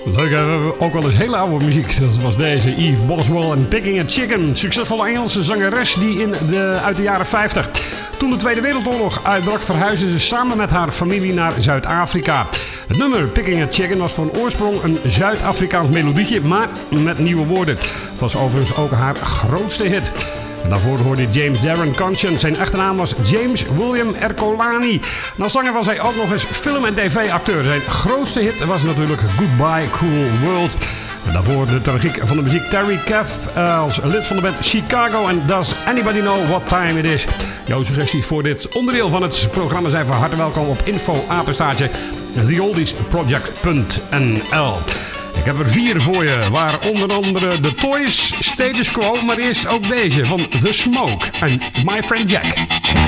Leuk, we hebben ook wel eens hele oude muziek. Dat was deze, Eve Boswell en Picking a Chicken. Succesvolle Engelse zangeres die uit de jaren 50. Toen de Tweede Wereldoorlog uitbrak, verhuisde ze samen met haar familie naar Zuid-Afrika. Het nummer Picking a Chicken was van oorsprong een Zuid-Afrikaans melodietje, maar met nieuwe woorden. Het was overigens ook haar grootste hit. En daarvoor hoorde je James Darren Conscience. Zijn echte naam was James William Ercolani. En als zanger was hij ook nog eens film- en tv-acteur. Zijn grootste hit was natuurlijk Goodbye Cruel World. En daarvoor de tragiek van de muziek Terry Kath als lid van de band Chicago. En Does Anybody Know What Time It Is? Jouw suggesties voor dit onderdeel van het programma zijn van harte welkom op info@theoldiesproject.nl. Ik heb er 4 voor je, waar onder andere The Toys, Status Quo, maar eerst ook deze van The Smoke en My Friend Jack.